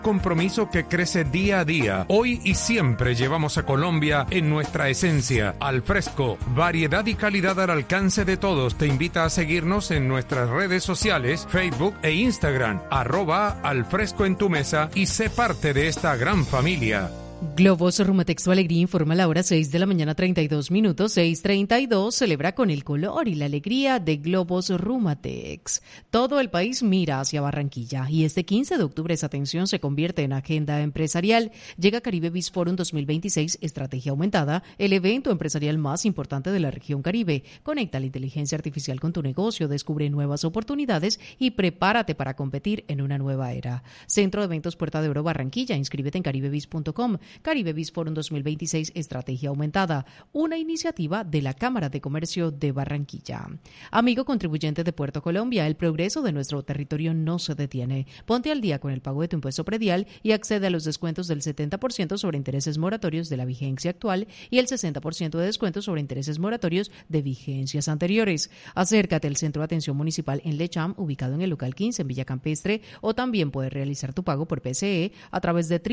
Compromiso que crece día a día. Hoy y siempre llevamos a Colombia en nuestra esencia. Al fresco, variedad y calidad al alcance de todos. Te invita a seguirnos en nuestras redes sociales, Facebook e Instagram, @alfresco en tu mesa, y sé parte de esta gran familia. Globos Rumatex Tu Alegría informa a la hora 6 de la mañana 32 minutos, 6:32, celebra con el color y la alegría de Globos Rumatex. Todo el país mira hacia Barranquilla y este 15 de octubre esa atención se convierte en agenda empresarial. Llega Caribe Biz Forum 2026, Estrategia Aumentada, el evento empresarial más importante de la región Caribe. Conecta la inteligencia artificial con tu negocio, descubre nuevas oportunidades y prepárate para competir en una nueva era. Centro de Eventos Puerta de Oro Barranquilla, inscríbete en caribebiz.com. Caribe Biz Forum 2026, Estrategia Aumentada, una iniciativa de la Cámara de Comercio de Barranquilla. Amigo contribuyente de Puerto Colombia, el progreso de nuestro territorio no se detiene. Ponte al día con el pago de tu impuesto predial y accede a los descuentos del 70% sobre intereses moratorios de la vigencia actual y el 60% de descuentos sobre intereses moratorios de vigencias anteriores. Acércate al Centro de Atención Municipal en Lecham, ubicado en el local 15 en Villa Campestre, o también puedes realizar tu pago por PCE a través de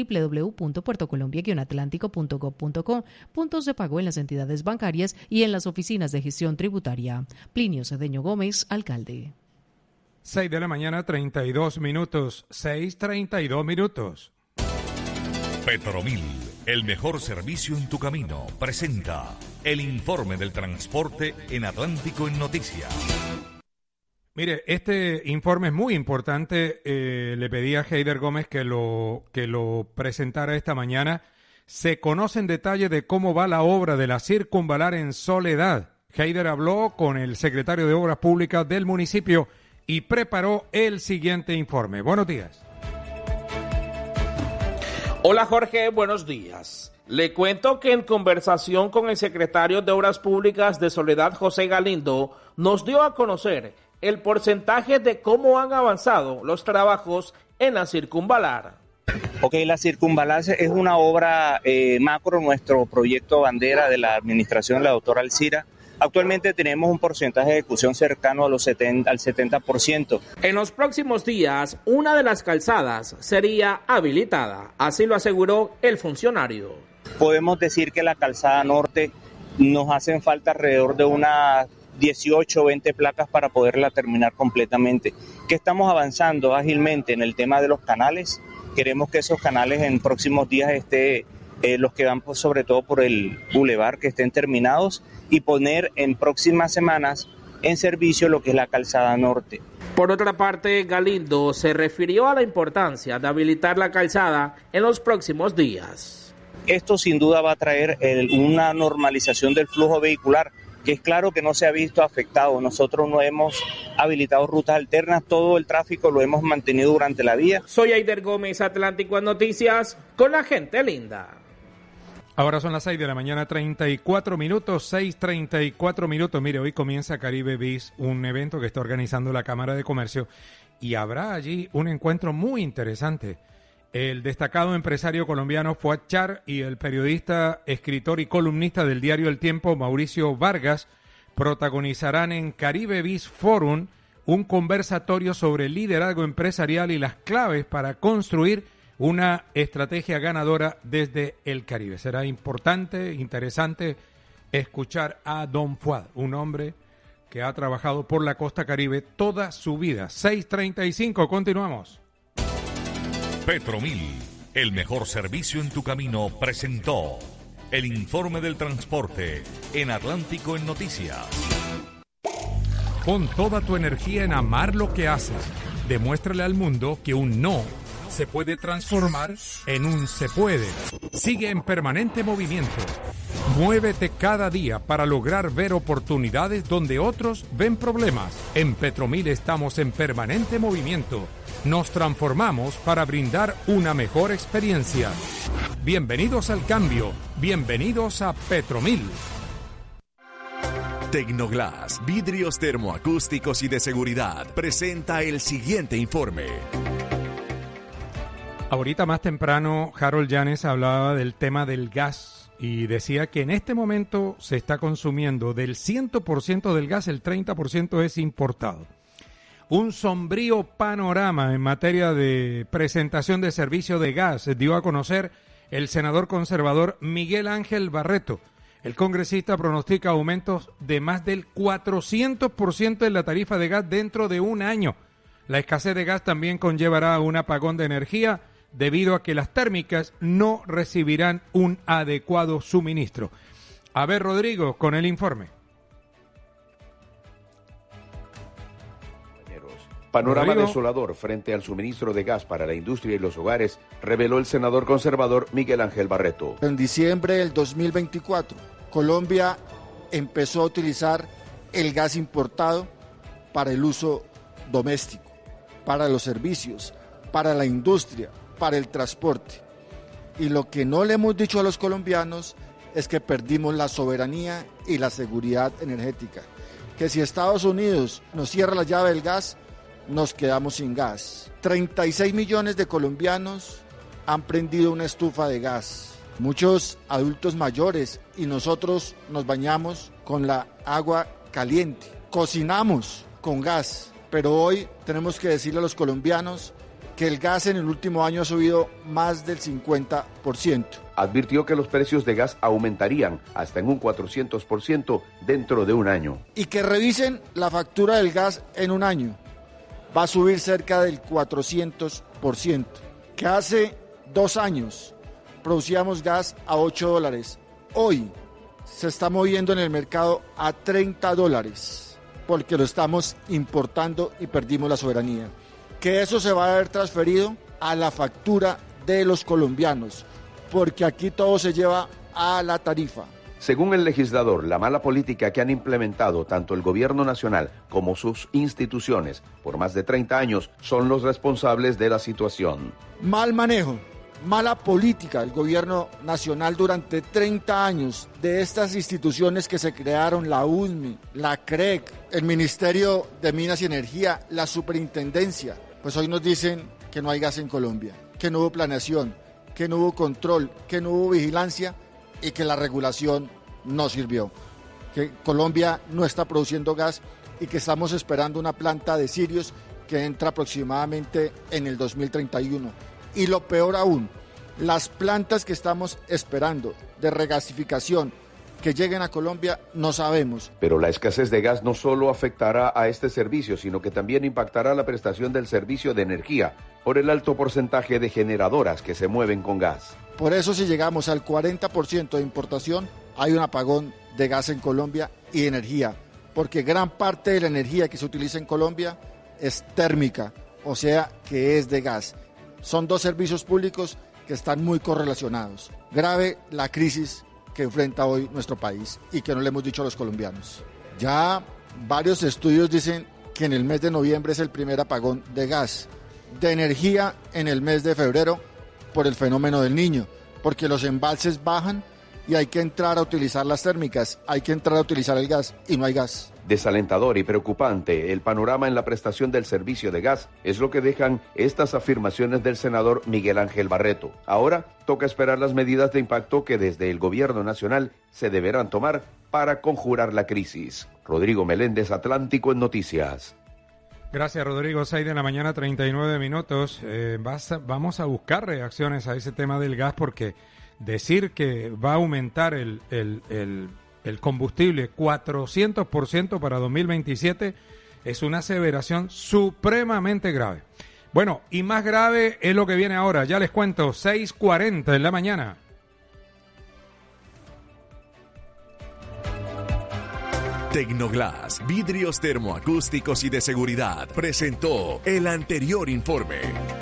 www.puertocolombia-atlántico.gov.co, puntos de pago en las entidades bancarias y en las oficinas de gestión tributaria. Plinio Cedeño Gómez, alcalde. 6 de la mañana, 32 minutos. 6:32 minutos. Petromil, el mejor servicio en tu camino, presenta el informe del transporte en Atlántico en Noticias. Mire, este informe es muy importante. Le pedí a Heider Gómez que lo presentara esta mañana. Se conoce en detalle de cómo va la obra de la Circunvalar en Soledad. Heider habló con el secretario de Obras Públicas del municipio y preparó el siguiente informe. Buenos días. Hola Jorge, buenos días. Le cuento que en conversación con el secretario de Obras Públicas de Soledad, José Galindo, nos dio a conocer el porcentaje de cómo han avanzado los trabajos en la Circunvalar. Ok, la Circunvalar es una obra macro, nuestro proyecto bandera de la administración de la doctora Alcira. Actualmente tenemos un porcentaje de ejecución cercano a al 70%. En los próximos días, una de las calzadas sería habilitada, así lo aseguró el funcionario. Podemos decir que la calzada norte nos hacen falta alrededor de unas 18 o 20 placas para poderla terminar completamente. Que estamos avanzando ágilmente en el tema de los canales. Queremos que esos canales en próximos días los que van sobre todo por el bulevar, que estén terminados, y poner en próximas semanas en servicio lo que es la calzada norte. Por otra parte, Galindo se refirió a la importancia de habilitar la calzada en los próximos días. Esto sin duda va a traer una normalización del flujo vehicular, que es claro que no se ha visto afectado. Nosotros no hemos habilitado rutas alternas, todo el tráfico lo hemos mantenido durante la vía. Soy Heider Gómez, Atlántico en Noticias, con la gente linda. Ahora son las 6 de la mañana, 34 minutos, 6:34 minutos. Mire, hoy comienza Caribe Biz, un evento que está organizando la Cámara de Comercio, y habrá allí un encuentro muy interesante. El destacado empresario colombiano Fuad Char y el periodista, escritor y columnista del diario El Tiempo, Mauricio Vargas, protagonizarán en Caribe Biz Forum un conversatorio sobre liderazgo empresarial y las claves para construir una estrategia ganadora desde el Caribe. Será importante, interesante escuchar a Don Fuad, un hombre que ha trabajado por la costa Caribe toda su vida. 6:35, continuamos. Petromil, el mejor servicio en tu camino, presentó el informe del transporte en Atlántico en Noticias. Pon toda tu energía en amar lo que haces. Demuéstrale al mundo que un no se puede transformar en un se puede. Sigue en permanente movimiento. Muévete cada día para lograr ver oportunidades donde otros ven problemas. En Petromil estamos en permanente movimiento. Nos transformamos para brindar una mejor experiencia. Bienvenidos al cambio. Bienvenidos a Petromil. Tecnoglass, vidrios termoacústicos y de seguridad, presenta el siguiente informe. Ahorita más temprano, Harold Llanes hablaba del tema del gas y decía que en este momento se está consumiendo del 100% del gas, el 30% es importado. Un sombrío panorama en materia de presentación de servicio de gas dio a conocer el senador conservador Miguel Ángel Barreto. El congresista pronostica aumentos de más del 400% en la tarifa de gas dentro de un año. La escasez de gas también conllevará un apagón de energía debido a que las térmicas no recibirán un adecuado suministro. A ver, Rodrigo, con el informe. Panorama desolador frente al suministro de gas para la industria y los hogares, reveló el senador conservador Miguel Ángel Barreto. En diciembre del 2024, Colombia empezó a utilizar el gas importado para el uso doméstico, para los servicios, para la industria, para el transporte. Y lo que no le hemos dicho a los colombianos es que perdimos la soberanía y la seguridad energética. Que si Estados Unidos nos cierra la llave del gas, nos quedamos sin gas. 36 millones de colombianos han prendido una estufa de gas. Muchos adultos mayores y nosotros nos bañamos con la agua caliente. Cocinamos con gas, pero hoy tenemos que decirle a los colombianos que el gas en el último año ha subido más del 50%. Advirtió que los precios de gas aumentarían hasta en un 400% dentro de un año. Y que revisen la factura del gas en un año. Va a subir cerca del 400%, que hace 2 años producíamos gas a $8. Hoy se está moviendo en el mercado a $30, porque lo estamos importando y perdimos la soberanía. Que eso se va a ver transferido a la factura de los colombianos, porque aquí todo se lleva a la tarifa. Según el legislador, la mala política que han implementado tanto el gobierno nacional como sus instituciones por más de 30 años son los responsables de la situación. Mal manejo, mala política del gobierno nacional durante 30 años de estas instituciones que se crearon, la UNMI, la CREC, el Ministerio de Minas y Energía, la Superintendencia. Pues hoy nos dicen que no hay gas en Colombia, que no hubo planeación, que no hubo control, que no hubo vigilancia y que la regulación no sirvió, que Colombia no está produciendo gas y que estamos esperando una planta de Sirius que entra aproximadamente en el 2031. Y lo peor aún, las plantas que estamos esperando de regasificación que lleguen a Colombia no sabemos. Pero la escasez de gas no solo afectará a este servicio, sino que también impactará la prestación del servicio de energía por el alto porcentaje de generadoras que se mueven con gas. Por eso si llegamos al 40% de importación, hay un apagón de gas en Colombia y energía, porque gran parte de la energía que se utiliza en Colombia es térmica, o sea que es de gas. Son 2 servicios públicos que están muy correlacionados. Grave la crisis que enfrenta hoy nuestro país y que no le hemos dicho a los colombianos. Ya varios estudios dicen que en el mes de noviembre es el primer apagón de gas, de energía en el mes de febrero por el fenómeno del Niño, porque los embalses bajan y hay que entrar a utilizar las térmicas, hay que entrar a utilizar el gas y no hay gas. Desalentador y preocupante el panorama en la prestación del servicio de gas es lo que dejan estas afirmaciones del senador Miguel Ángel Barreto. Ahora toca esperar las medidas de impacto que desde el gobierno nacional se deberán tomar para conjurar la crisis. Rodrigo Meléndez, Atlántico en Noticias. Gracias, Rodrigo. 6 de la mañana, 39 minutos. Vamos a buscar reacciones a ese tema del gas porque decir que va a aumentar el combustible 400% para 2027 es una aseveración supremamente grave. Bueno, y más grave es lo que viene ahora. Ya les cuento, 6:40 en la mañana. Tecnoglass, vidrios termoacústicos y de seguridad, presentó el anterior informe.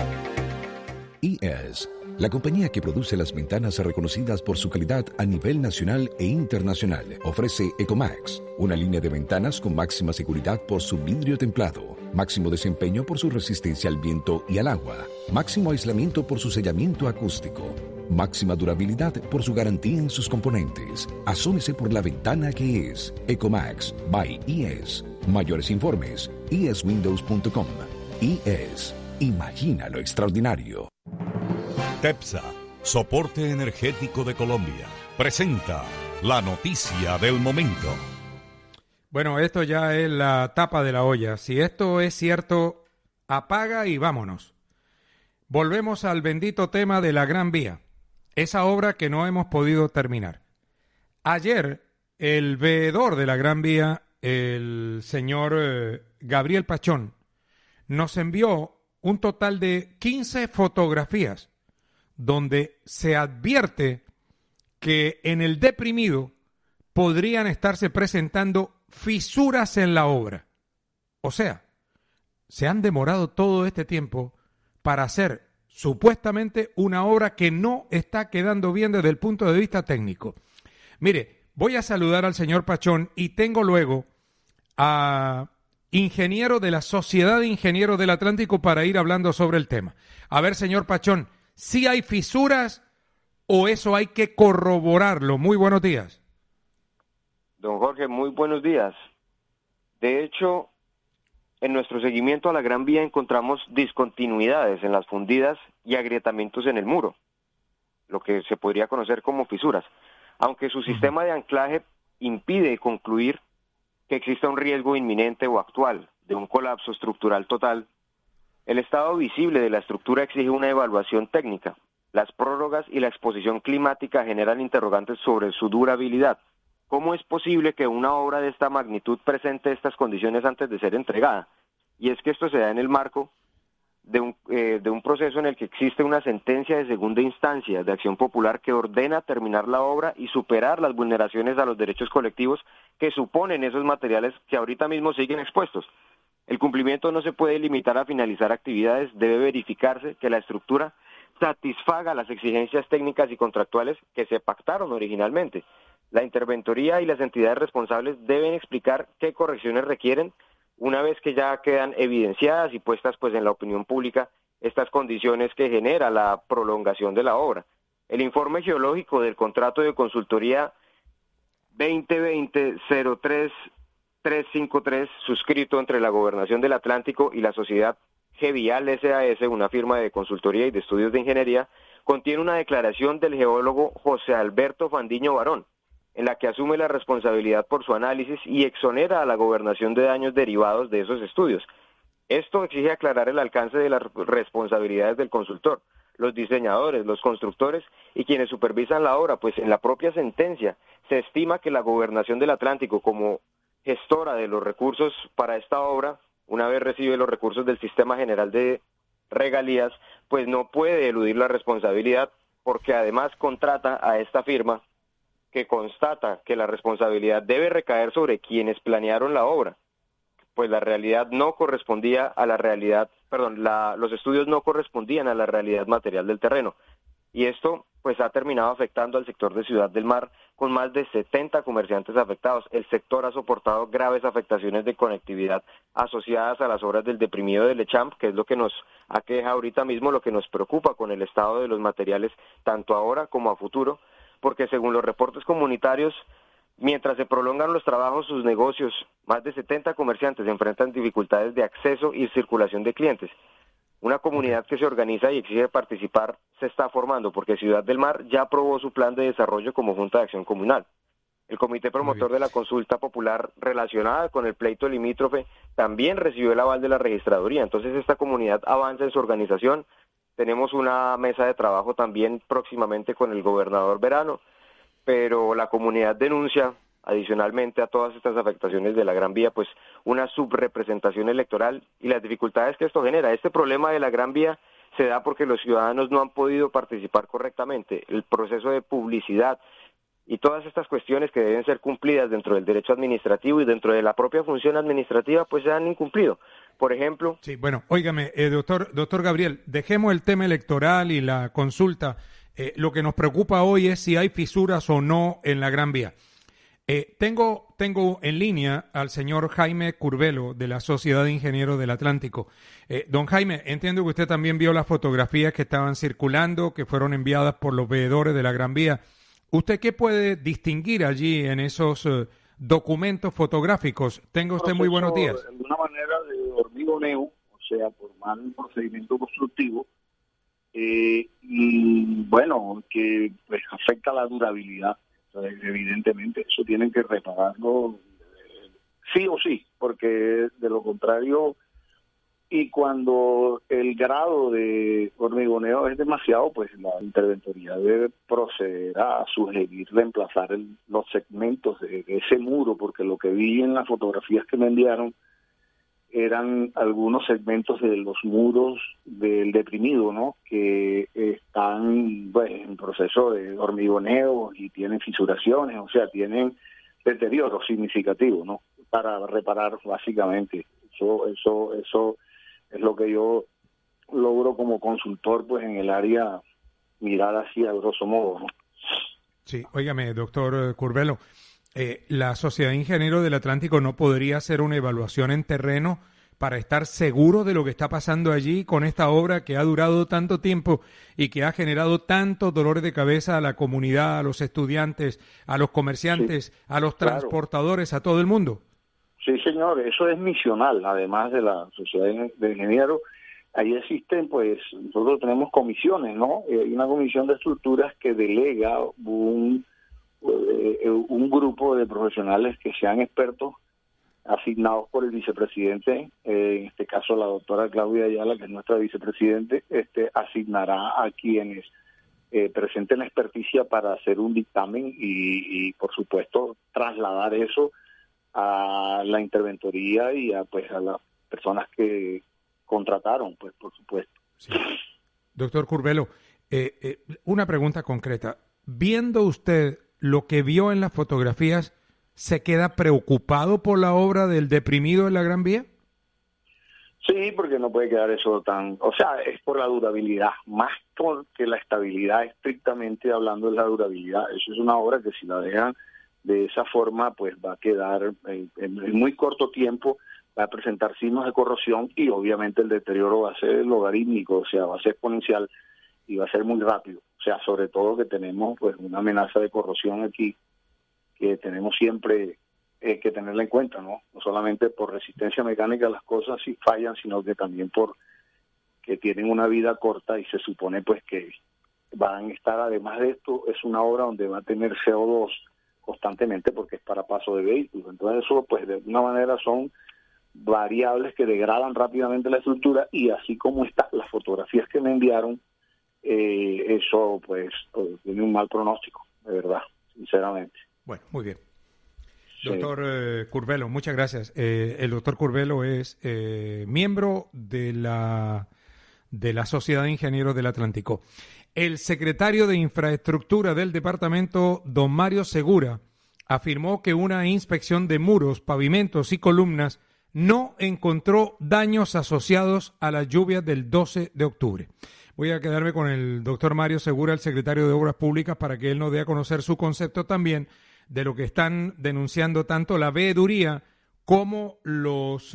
ES, la compañía que produce las ventanas reconocidas por su calidad a nivel nacional e internacional, ofrece Ecomax, una línea de ventanas con máxima seguridad por su vidrio templado, máximo desempeño por su resistencia al viento y al agua, máximo aislamiento por su sellamiento acústico, máxima durabilidad por su garantía en sus componentes. Asómese por la ventana que es Ecomax by ES. Mayores informes, eswindows.com. ES, imagina lo extraordinario. TEPSA, Soporte Energético de Colombia, presenta la noticia del momento. Bueno, esto ya es la tapa de la olla. Si esto es cierto, apaga y vámonos. Volvemos al bendito tema de la Gran Vía, esa obra que no hemos podido terminar. Ayer, el veedor de la Gran Vía, el señor Gabriel Pachón, nos envió un total de 15 fotografías donde se advierte que en el deprimido podrían estarse presentando fisuras en la obra. O sea, se han demorado todo este tiempo para hacer supuestamente una obra que no está quedando bien desde el punto de vista técnico. Mire, voy a saludar al señor Pachón y tengo luego a ingeniero de la Sociedad de Ingenieros del Atlántico para ir hablando sobre el tema. A ver, señor Pachón, ¿sí hay fisuras o eso hay que corroborarlo? Muy buenos días. Don Jorge, muy buenos días. De hecho, en nuestro seguimiento a la Gran Vía encontramos discontinuidades en las fundidas y agrietamientos en el muro, lo que se podría conocer como fisuras, aunque su sistema de anclaje impide concluir que exista un riesgo inminente o actual de un colapso estructural total. El estado visible de la estructura exige una evaluación técnica. Las prórrogas y la exposición climática generan interrogantes sobre su durabilidad. ¿Cómo es posible que una obra de esta magnitud presente estas condiciones antes de ser entregada? Y es que esto se da en el marco de un proceso en el que existe una sentencia de segunda instancia de acción popular que ordena terminar la obra y superar las vulneraciones a los derechos colectivos que suponen esos materiales que ahorita mismo siguen expuestos. El cumplimiento no se puede limitar a finalizar actividades, debe verificarse que la estructura satisfaga las exigencias técnicas y contractuales que se pactaron originalmente. La interventoría y las entidades responsables deben explicar qué correcciones requieren una vez que ya quedan evidenciadas y puestas pues en la opinión pública estas condiciones que genera la prolongación de la obra. El informe geológico del contrato de consultoría 2020-03353, suscrito entre la Gobernación del Atlántico y la sociedad Gevial SAS, una firma de consultoría y de estudios de ingeniería, contiene una declaración del geólogo José Alberto Fandiño Barón, en la que asume la responsabilidad por su análisis y exonera a la gobernación de daños derivados de esos estudios. Esto exige aclarar el alcance de las responsabilidades del consultor, los diseñadores, los constructores y quienes supervisan la obra, pues en la propia sentencia se estima que la Gobernación del Atlántico, como gestora de los recursos para esta obra, una vez recibe los recursos del Sistema General de Regalías, pues no puede eludir la responsabilidad porque además contrata a esta firma que constata que la responsabilidad debe recaer sobre quienes planearon la obra, pues la realidad no correspondía a la realidad, los estudios no correspondían a la realidad material del terreno. Y esto pues ha terminado afectando al sector de Ciudad del Mar con más de 70 comerciantes afectados. El sector ha soportado graves afectaciones de conectividad asociadas a las obras del deprimido del Echamp, que es lo que nos aqueja ahorita mismo, lo que nos preocupa con el estado de los materiales tanto ahora como a futuro, porque según los reportes comunitarios, mientras se prolongan los trabajos, sus negocios, más de 70 comerciantes enfrentan dificultades de acceso y circulación de clientes. Una comunidad que se organiza y exige participar se está formando, porque Ciudad del Mar ya aprobó su plan de desarrollo como Junta de Acción Comunal. El comité promotor de la consulta popular relacionada con el pleito limítrofe también recibió el aval de la registraduría. Entonces esta comunidad avanza en su organización. Tenemos una mesa de trabajo también próximamente con el gobernador Verano, pero la comunidad denuncia, adicionalmente a todas estas afectaciones de la Gran Vía, pues una subrepresentación electoral y las dificultades que esto genera. Este problema de la Gran Vía se da porque los ciudadanos no han podido participar correctamente. El proceso de publicidad y todas estas cuestiones que deben ser cumplidas dentro del derecho administrativo y dentro de la propia función administrativa, pues se han incumplido. Por ejemplo... Sí, bueno, óigame, doctor Gabriel, dejemos el tema electoral y la consulta. Lo que nos preocupa hoy es si hay fisuras o no en la Gran Vía. Tengo en línea al señor Jaime Curvelo, de la Sociedad de Ingenieros del Atlántico. Don Jaime, entiendo que usted también vio las fotografías que estaban circulando, que fueron enviadas por los veedores de la Gran Vía. ¿Usted qué puede distinguir allí en esos documentos fotográficos? Tenga usted muy buenos días. De una manera de hormigoneo, o sea, por mal procedimiento constructivo, y bueno, que pues afecta la durabilidad. Entonces, evidentemente, eso tienen que repararlo sí o sí, porque de lo contrario, y cuando el grado de hormigoneo es demasiado, pues la interventoría debe proceder a sugerir reemplazar los segmentos de ese muro, porque lo que vi en las fotografías que me enviaron eran algunos segmentos de los muros del deprimido, ¿no? Que están pues, en proceso de hormigoneo y tienen fisuraciones, o sea, tienen deterioro significativo, ¿no? Para reparar básicamente. Eso es lo que yo logro como consultor, pues en el área mirar así a grosso modo, ¿no? Sí, óigame, doctor Curbelo, ¿la Sociedad de Ingenieros del Atlántico no podría hacer una evaluación en terreno para estar seguro de lo que está pasando allí con esta obra que ha durado tanto tiempo y que ha generado tantos dolores de cabeza a la comunidad, a los estudiantes, a los comerciantes, sí, a los transportadores, a todo el mundo? Sí, señor, eso es misional, además de la Sociedad de Ingenieros. Ahí existen, pues, nosotros tenemos comisiones, ¿no? Hay una comisión de estructuras que delega un grupo de profesionales que sean expertos asignados por el vicepresidente, en este caso la doctora Claudia Ayala, que es nuestra vicepresidente, asignará a quienes presenten experticia para hacer un dictamen y por supuesto, trasladar eso a la interventoría y a las personas que contrataron, pues por supuesto. Sí. Doctor Curbelo, una pregunta concreta. Viendo usted lo que vio en las fotografías, ¿se queda preocupado por la obra del deprimido en la Gran Vía? Sí, porque no puede quedar eso tan... O sea, es por la durabilidad, más que la estabilidad, estrictamente hablando de la durabilidad. Eso es una obra que si la dejan de esa forma, pues va a quedar en muy corto tiempo, va a presentar signos de corrosión y obviamente el deterioro va a ser logarítmico, o sea, va a ser exponencial y va a ser muy rápido. O sea, sobre todo que tenemos pues una amenaza de corrosión aquí, que tenemos siempre que tenerla en cuenta, ¿no? No solamente por resistencia mecánica las cosas sí fallan, sino que también por que tienen una vida corta y se supone pues que van a estar, además de esto, es una obra donde va a tener CO2 constantemente porque es para paso de vehículos. Entonces eso pues de una manera son variables que degradan rápidamente la estructura y así como están las fotografías que me enviaron, eso pues tiene un mal pronóstico, de verdad, sinceramente. Bueno, muy bien. Doctor Curbelo, muchas gracias. El doctor Curbelo es miembro de la Sociedad de Ingenieros del Atlántico. El secretario de Infraestructura del departamento, don Mario Segura, afirmó que una inspección de muros, pavimentos y columnas no encontró daños asociados a las lluvias del 12 de octubre. Voy a quedarme con el doctor Mario Segura, el secretario de Obras Públicas, para que él nos dé a conocer su concepto también de lo que están denunciando tanto la veeduría como los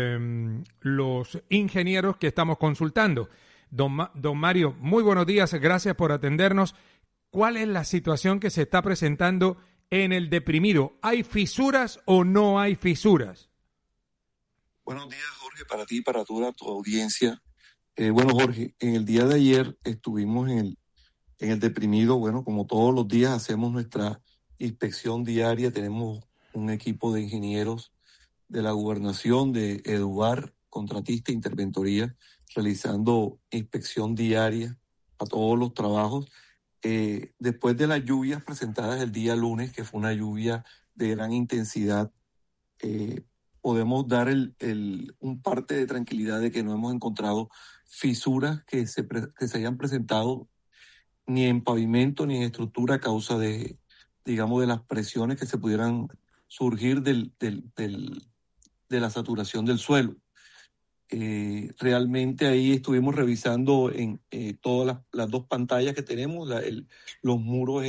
ingenieros que estamos consultando. Don Mario, muy buenos días, gracias por atendernos. ¿Cuál es la situación que se está presentando en el deprimido? ¿Hay fisuras o no hay fisuras? Buenos días, Jorge, para ti y para toda tu audiencia. Bueno, Jorge, en el día de ayer estuvimos en el deprimido. Bueno, como todos los días hacemos nuestra inspección diaria. Tenemos un equipo de ingenieros de la gobernación, de EDUAR, contratista, interventoría, realizando inspección diaria a todos los trabajos. Después de las lluvias presentadas el día lunes, que fue una lluvia de gran intensidad, podemos dar un parte de tranquilidad de que no hemos encontrado fisuras que se hayan presentado ni en pavimento ni en estructura a causa de las presiones que se pudieran surgir de la saturación del suelo. Realmente ahí estuvimos revisando en todas las dos pantallas que tenemos, los muros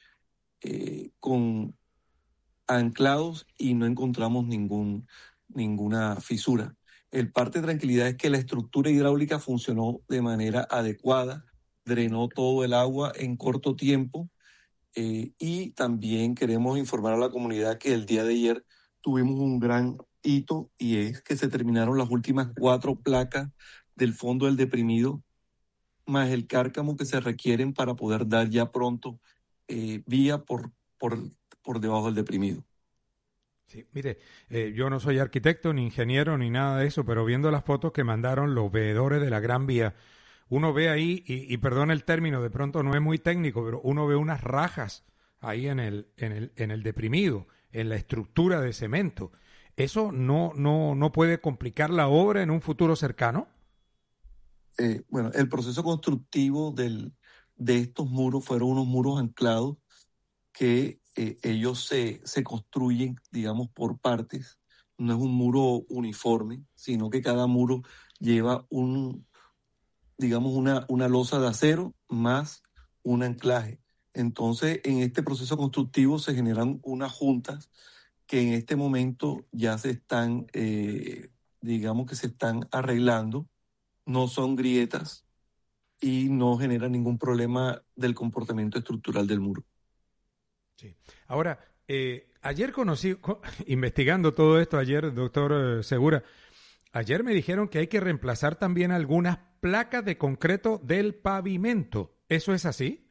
con anclados y no encontramos ninguna fisura. El parte de tranquilidad es que la estructura hidráulica funcionó de manera adecuada, drenó todo el agua en corto tiempo, y también queremos informar a la comunidad que el día de ayer tuvimos un gran hito y es que se terminaron las últimas 4 placas del fondo del deprimido más el cárcamo que se requieren para poder dar ya pronto vía por debajo del deprimido. Sí, mire, yo no soy arquitecto, ni ingeniero, ni nada de eso, pero viendo las fotos que mandaron los veedores de la Gran Vía, uno ve ahí, y perdón el término, de pronto no es muy técnico, pero uno ve unas rajas ahí en el deprimido, en la estructura de cemento. ¿Eso no puede complicar la obra en un futuro cercano? Bueno, el proceso constructivo de estos muros fueron unos muros anclados que ellos se construyen, digamos, por partes. No es un muro uniforme, sino que cada muro lleva una losa de acero más un anclaje. Entonces, en este proceso constructivo se generan unas juntas que en este momento ya se están, digamos que se están arreglando, no son grietas y no generan ningún problema del comportamiento estructural del muro. Sí. Ahora, ayer investigando todo esto ayer, doctor Segura, ayer me dijeron que hay que reemplazar también algunas placas de concreto del pavimento. ¿Eso es así?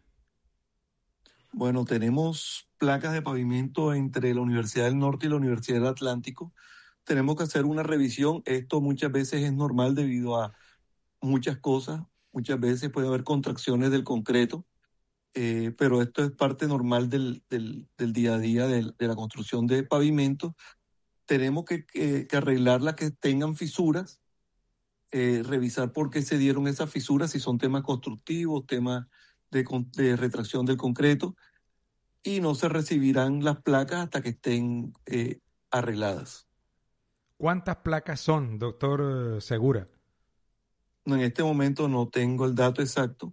Bueno, tenemos placas de pavimento entre la Universidad del Norte y la Universidad del Atlántico. Tenemos que hacer una revisión. Esto muchas veces es normal debido a muchas cosas. Muchas veces puede haber contracciones del concreto. Pero esto es parte normal del día a día de la construcción de pavimentos. Tenemos que arreglarlas que tengan fisuras, revisar por qué se dieron esas fisuras, si son temas constructivos, temas de retracción del concreto, y no se recibirán las placas hasta que estén arregladas. ¿Cuántas placas son, doctor Segura? No, en este momento no tengo el dato exacto.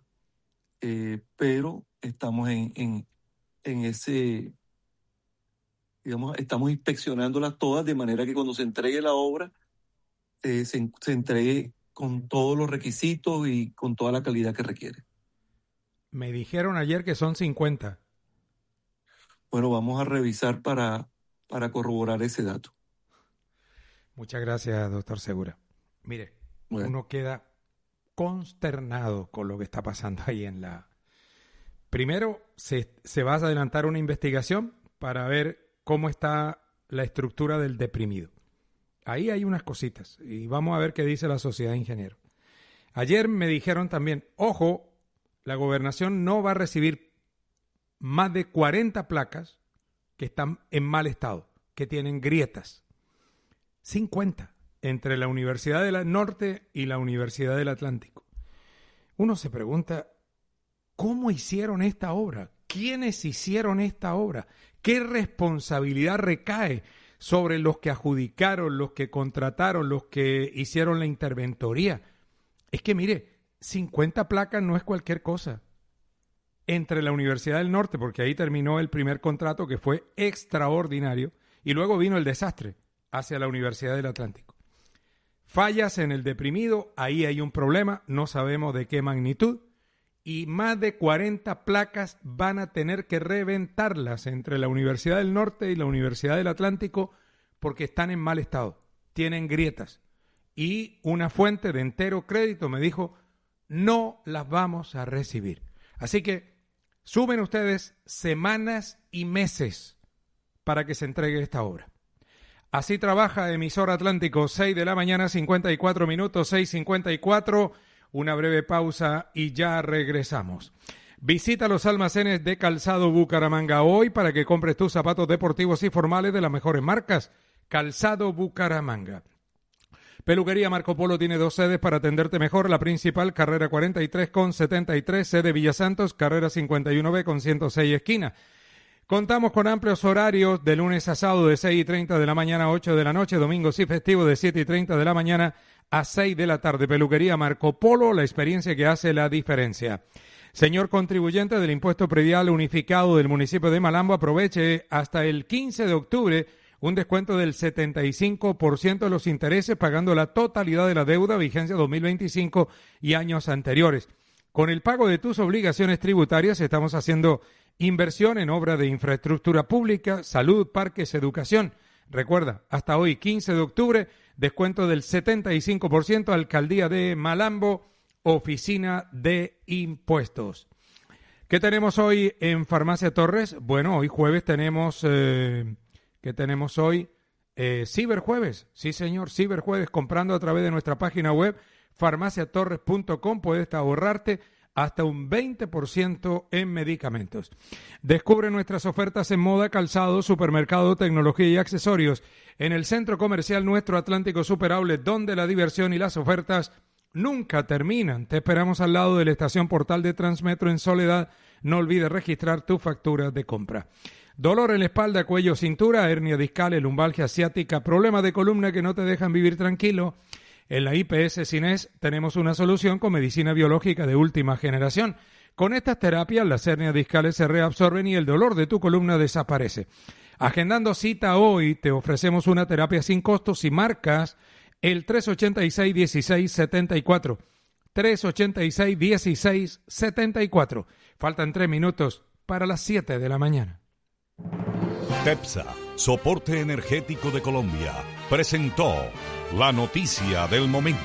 Pero estamos en ese, digamos, estamos inspeccionándolas todas de manera que cuando se entregue la obra se entregue con todos los requisitos y con toda la calidad que requiere. Me dijeron ayer que son 50. Bueno, vamos a revisar para corroborar ese dato. Muchas gracias, doctor Segura. Mire, uno queda consternado con lo que está pasando ahí en la... Primero, se va a adelantar una investigación para ver cómo está la estructura del deprimido. Ahí hay unas cositas y vamos a ver qué dice la Sociedad de Ingenieros. Ayer me dijeron también, ojo, la gobernación no va a recibir más de 40 placas que están en mal estado, que tienen grietas. 50. Entre la Universidad del Norte y la Universidad del Atlántico. Uno se pregunta, ¿cómo hicieron esta obra? ¿Quiénes hicieron esta obra? ¿Qué responsabilidad recae sobre los que adjudicaron, los que contrataron, los que hicieron la interventoría? Es que mire, 50 placas no es cualquier cosa. Entre la Universidad del Norte, porque ahí terminó el primer contrato que fue extraordinario, y luego vino el desastre hacia la Universidad del Atlántico. Fallas en el deprimido, ahí hay un problema, no sabemos de qué magnitud, y más de 40 placas van a tener que reventarlas entre la Universidad del Norte y la Universidad del Atlántico porque están en mal estado, tienen grietas. Y una fuente de entero crédito me dijo, no las vamos a recibir. Así que suben ustedes semanas y meses para que se entregue esta obra. Así trabaja Emisor Atlántico, 6 de la mañana, 54 minutos, 6:54. Una breve pausa y ya regresamos. Visita los almacenes de Calzado Bucaramanga hoy para que compres tus zapatos deportivos y formales de las mejores marcas. Calzado Bucaramanga. Peluquería Marco Polo tiene 2 sedes para atenderte mejor. La principal, carrera 43 con 73, sede Villa Santos, carrera 51B con 106 esquina. Contamos con amplios horarios de lunes a sábado de 6:30 de la mañana a 8 de la noche, domingos y festivos de 7:30 de la mañana a 6 de la tarde. Peluquería Marco Polo, la experiencia que hace la diferencia. Señor contribuyente del impuesto predial unificado del municipio de Malambo, aproveche hasta el 15 de octubre un descuento del 75% de los intereses pagando la totalidad de la deuda, vigencia 2025 y años anteriores. Con el pago de tus obligaciones tributarias estamos haciendo inversión en obra de infraestructura pública, salud, parques, educación. Recuerda, hasta hoy, 15 de octubre, descuento del 75%, Alcaldía de Malambo, Oficina de Impuestos. ¿Qué tenemos hoy en Farmacia Torres? Bueno, hoy jueves tenemos, ¿qué tenemos hoy? Ciberjueves, sí señor, Ciberjueves, comprando a través de nuestra página web farmaciatorres.com puedes ahorrarte hasta un 20% en medicamentos. Descubre nuestras ofertas en moda, calzado, supermercado, tecnología y accesorios en el Centro Comercial Nuestro Atlántico Super Outlet, donde la diversión y las ofertas nunca terminan. Te esperamos al lado de la estación Portal de Transmetro en Soledad. No olvides registrar tu factura de compra. Dolor en la espalda, cuello, cintura, hernia discal, lumbalgia asiática, problemas de columna que no te dejan vivir tranquilo. En la IPS Cines tenemos una solución con medicina biológica de última generación. Con estas terapias las hernias discales se reabsorben y el dolor de tu columna desaparece. Agendando cita hoy te ofrecemos una terapia sin costo si marcas el 386-1674. 386-1674. Faltan 3 minutos para las 7 de la mañana. TEPSA, Soporte Energético de Colombia, presentó la noticia del momento.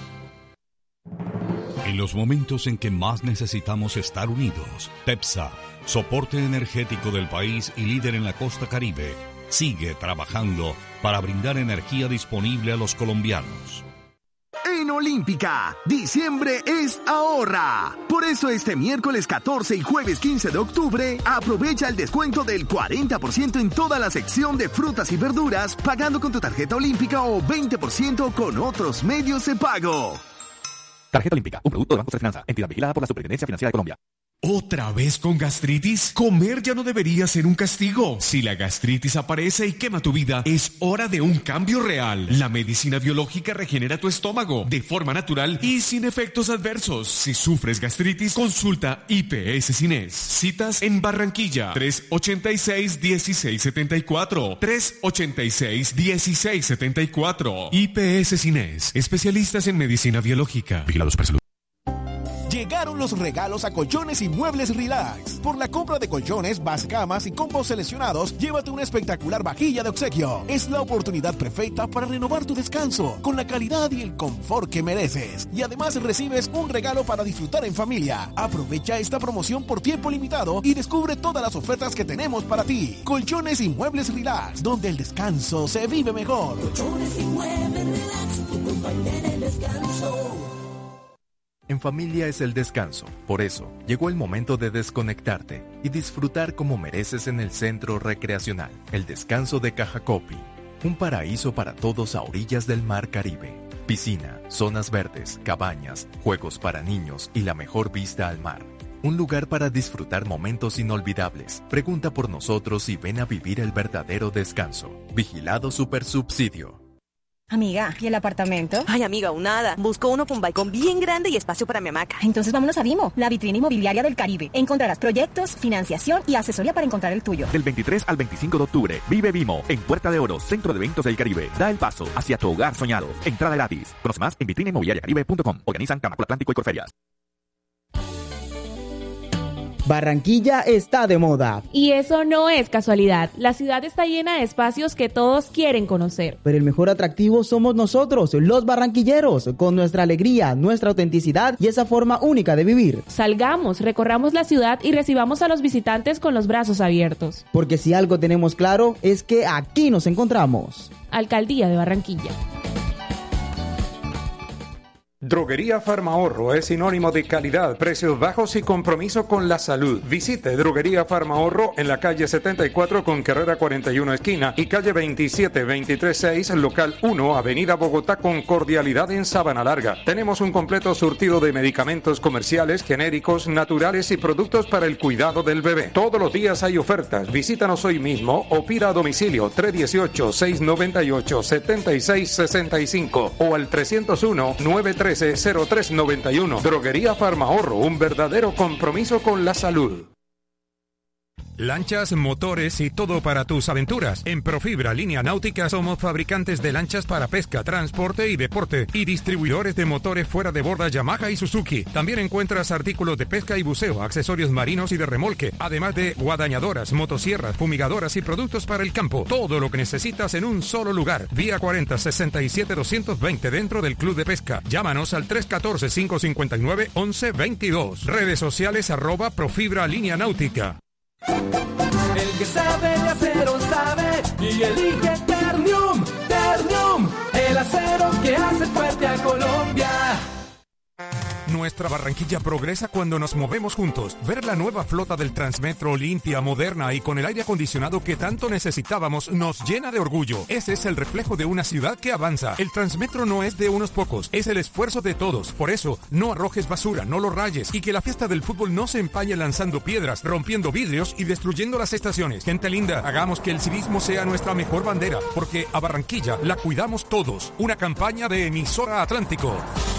En los momentos en que más necesitamos estar unidos, TEPSA, Soporte Energético del país y líder en la costa Caribe, sigue trabajando para brindar energía disponible a los colombianos. En Olímpica, diciembre es ahorra. Por eso este miércoles 14 y jueves 15 de octubre, aprovecha el descuento del 40% en toda la sección de frutas y verduras, pagando con tu tarjeta Olímpica o 20% con otros medios de pago. Tarjeta Olímpica, un producto de Banco de Finanza, entidad vigilada por la Superintendencia Financiera de Colombia. ¿Otra vez con gastritis? Comer ya no debería ser un castigo. Si la gastritis aparece y quema tu vida, es hora de un cambio real. La medicina biológica regenera tu estómago de forma natural y sin efectos adversos. Si sufres gastritis, consulta IPS Cines. Citas en Barranquilla, 386-1674. 386-1674. IPS Cines, especialistas en medicina biológica. Vigilados por salud. Llegaron los regalos a Colchones y Muebles Relax. Por la compra de colchones, camas y combos seleccionados, llévate una espectacular vajilla de obsequio. Es la oportunidad perfecta para renovar tu descanso con la calidad y el confort que mereces. Y además recibes un regalo para disfrutar en familia. Aprovecha esta promoción por tiempo limitado y descubre todas las ofertas que tenemos para ti. Colchones y Muebles Relax, donde el descanso se vive mejor. Colchones y Muebles Relax, tu compañía en el descanso. En familia es el descanso, por eso llegó el momento de desconectarte y disfrutar como mereces en el Centro Recreacional, el Descanso de Cajacopi, un paraíso para todos a orillas del Mar Caribe. Piscina, zonas verdes, cabañas, juegos para niños y la mejor vista al mar. Un lugar para disfrutar momentos inolvidables. Pregunta por nosotros y ven a vivir el verdadero descanso. Vigilado Supersubsidio. Amiga, ¿y el apartamento? Ay, amiga, aún nada. Busco uno con balcón bien grande y espacio para mi hamaca. Entonces vámonos a Vimo, la vitrina inmobiliaria del Caribe. Encontrarás proyectos, financiación y asesoría para encontrar el tuyo. Del 23 al 25 de octubre, vive Vimo en Puerta de Oro, Centro de Eventos del Caribe. Da el paso hacia tu hogar soñado. Entrada gratis. Conoce más en vitrinainmobiliariacaribe.com. Organizan Camacol Atlántico y Corferias. Barranquilla está de moda. Y eso no es casualidad. La ciudad está llena de espacios que todos quieren conocer. Pero el mejor atractivo somos nosotros, los barranquilleros, con nuestra alegría, nuestra autenticidad y esa forma única de vivir. Salgamos, recorramos la ciudad y recibamos a los visitantes con los brazos abiertos. Porque si algo tenemos claro es que aquí nos encontramos. Alcaldía de Barranquilla. Droguería Farmahorro es sinónimo de calidad, precios bajos y compromiso con la salud. Visite Droguería Farmahorro en la calle 74 con Carrera 41 esquina y calle 27236 local 1 Avenida Bogotá con Cordialidad en Sabana Larga. Tenemos un completo surtido de medicamentos comerciales, genéricos, naturales y productos para el cuidado del bebé. Todos los días hay ofertas. Visítanos hoy mismo o pida a domicilio 318-698-7665 o al 301-913-0391. Droguería Farmahorro, un verdadero compromiso con la salud. Lanchas, motores y todo para tus aventuras. En Profibra Línea Náutica somos fabricantes de lanchas para pesca, transporte y deporte y distribuidores de motores fuera de borda Yamaha y Suzuki. También encuentras artículos de pesca y buceo, accesorios marinos y de remolque, además de guadañadoras, motosierras, fumigadoras y productos para el campo. Todo lo que necesitas en un solo lugar. Vía 40 67 220 dentro del Club de Pesca. Llámanos al 314-559-1122. Redes sociales @Profibra Línea Náutica. El que sabe de acero sabe y elige Ternium. Ternium, el acero que hace fuerte a Colombia. Nuestra Barranquilla progresa cuando nos movemos juntos. Ver la nueva flota del Transmetro limpia, moderna y con el aire acondicionado que tanto necesitábamos nos llena de orgullo. Ese es el reflejo de una ciudad que avanza. El Transmetro no es de unos pocos, es el esfuerzo de todos. Por eso, no arrojes basura, no lo rayes y que la fiesta del fútbol no se empañe lanzando piedras, rompiendo vidrios y destruyendo las estaciones. Gente linda, hagamos que el civismo sea nuestra mejor bandera, porque a Barranquilla la cuidamos todos. Una campaña de Emisora Atlántico.